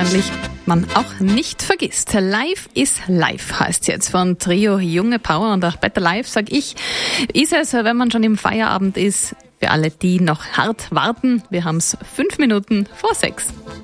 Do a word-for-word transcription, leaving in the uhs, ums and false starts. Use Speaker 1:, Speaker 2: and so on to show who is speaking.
Speaker 1: wahrscheinlich man auch nicht vergisst. Live is live heißt jetzt von Trio Junge Power und auch Better Life, sag ich, ist es, wenn man schon im Feierabend ist. Für alle, die noch hart warten, wir haben's fünf Minuten vor sechs.